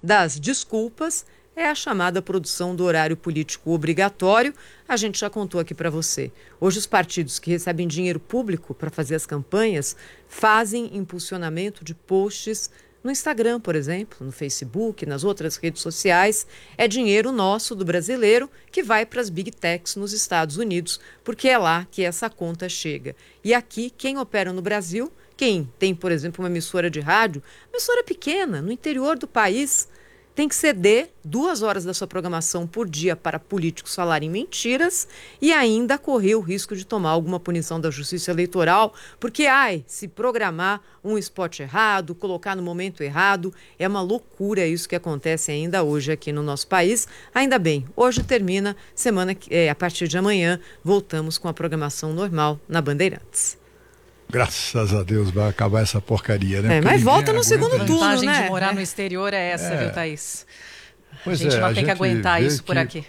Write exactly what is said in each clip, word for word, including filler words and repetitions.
das desculpas é a chamada produção do horário político obrigatório. A gente já contou aqui para você. Hoje os partidos que recebem dinheiro público para fazer as campanhas fazem impulsionamento de posts no Instagram, por exemplo, no Facebook, nas outras redes sociais. É dinheiro nosso, do brasileiro, que vai para as Big Techs nos Estados Unidos, porque é lá que essa conta chega. E aqui, quem opera no Brasil, quem tem, por exemplo, uma emissora de rádio, emissora pequena, no interior do país, tem que ceder duas horas da sua programação por dia para políticos falarem mentiras e ainda correr o risco de tomar alguma punição da Justiça Eleitoral, porque, ai, se programar um spot errado, colocar no momento errado, é uma loucura isso que acontece ainda hoje aqui no nosso país. Ainda bem, hoje termina, semana que, é, a partir de amanhã, voltamos com a programação normal na Bandeirantes. Graças a Deus vai acabar essa porcaria, né? É, mas volta no segundo turno, né? A vantagem de morar no exterior é essa, é. viu, Thaís? Pois a gente é, não a tem gente que aguentar isso por aqui.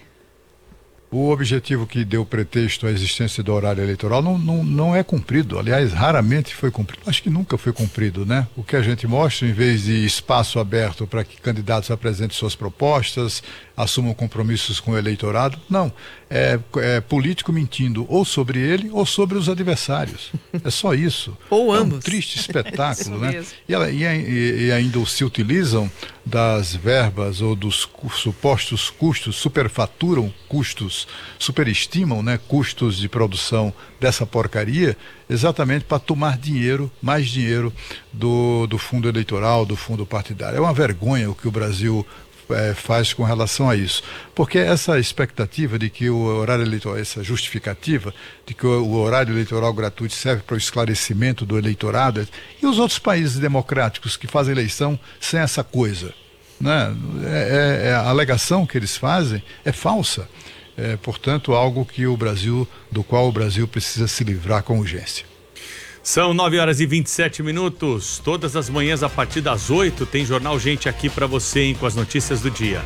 O objetivo que deu pretexto à existência do horário eleitoral não, não, não é cumprido. Aliás, raramente foi cumprido. Acho que nunca foi cumprido, né? O que a gente mostra, em vez de espaço aberto para que candidatos apresentem suas propostas, assumam compromissos com o eleitorado, não. É, é político mentindo ou sobre ele ou sobre os adversários. É só isso. Ou é ambos. Um triste espetáculo, né? Mesmo. E, ela, e, e ainda se utilizam das verbas ou dos supostos custos, superfaturam custos, superestimam, né, custos de produção dessa porcaria, exatamente para tomar dinheiro, mais dinheiro do, do fundo eleitoral, do fundo partidário. É uma vergonha o que o Brasil É, faz com relação a isso, porque essa expectativa de que o horário eleitoral, essa justificativa de que o, o horário eleitoral gratuito serve para o esclarecimento do eleitorado, e os outros países democráticos que fazem eleição sem essa coisa, né? É, é, é, a alegação que eles fazem é falsa, é, portanto, algo que o Brasil, do qual o Brasil precisa se livrar com urgência. São nove horas e vinte e sete minutos. Todas as manhãs, a partir das oito, tem Jornal Gente aqui para você, hein, com as notícias do dia.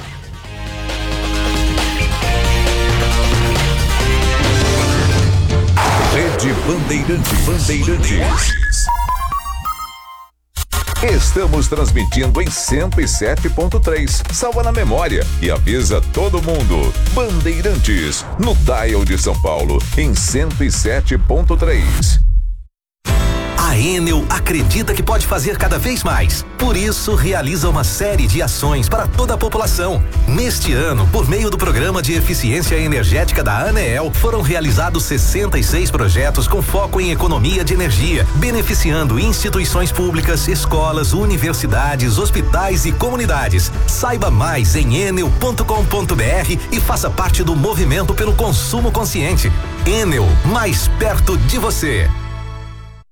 Rede Bandeirantes. Bandeirantes. Estamos transmitindo em cento e sete ponto três. Salva na memória e avisa todo mundo. Bandeirantes, no dial de São Paulo, em cento e sete ponto três. A Enel acredita que pode fazer cada vez mais. Por isso, realiza uma série de ações para toda a população. Neste ano, por meio do Programa de Eficiência Energética da ANEEL, foram realizados sessenta e seis projetos com foco em economia de energia, beneficiando instituições públicas, escolas, universidades, hospitais e comunidades. Saiba mais em enel ponto com ponto br e faça parte do movimento pelo consumo consciente. Enel, mais perto de você.